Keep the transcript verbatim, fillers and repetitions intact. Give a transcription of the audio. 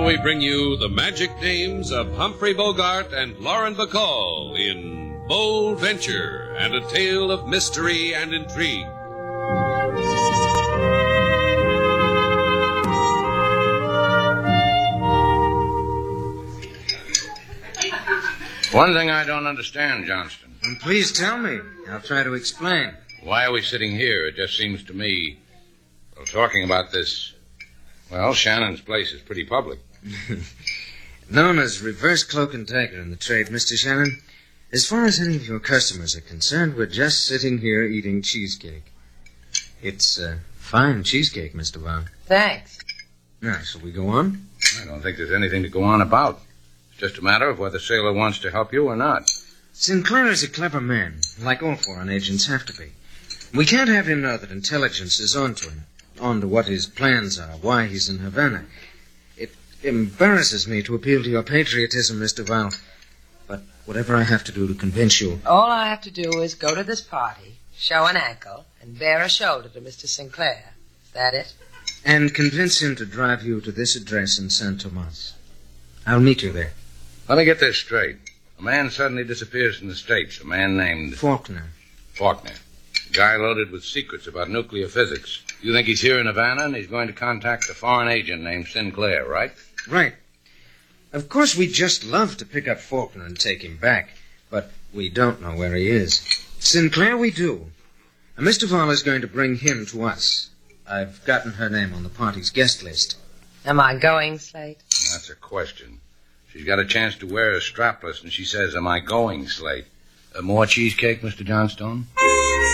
We bring you the magic names of Humphrey Bogart and Lauren Bacall in Bold Venture and a Tale of Mystery and Intrigue. One thing I don't understand, Johnston. Well, please tell me. I'll try to explain. Why are we sitting here? It just seems to me, well, talking about this, well, Shannon's place is pretty public. Known as reverse cloak and dagger in the trade, Mister Shannon, as far as any of your customers are concerned, we're just sitting here eating cheesecake. It's a uh, fine cheesecake, Mister Vaughn. Thanks. Now, shall we go on? I don't think there's anything to go on about. It's just a matter of whether Sailor wants to help you or not. Sinclair is a clever man, like all foreign agents have to be. We can't have him know that intelligence is onto him, onto what his plans are, why he's in Havana. It embarrasses me to appeal to your patriotism, Mister Val, but whatever I have to do to convince you... All I have to do is go to this party, show an ankle, and bare a shoulder to Mister Sinclair. Is that it? And convince him to drive you to this address in San Tomas. I'll meet you there. Let me get this straight. A man suddenly disappears from the States, a man named... Faulkner. Faulkner. A guy loaded with secrets about nuclear physics. You think he's here in Havana and he's going to contact a foreign agent named Sinclair, right? Right. Of course, we'd just love to pick up Faulkner and take him back, but we don't know where he is. Sinclair we do. And Mister Val is going to bring him to us. I've gotten her name on the party's guest list. Am I going, Slate? That's a question. She's got a chance to wear a strapless, and she says, am I going, Slate? Uh, more cheesecake, Mister Johnstone?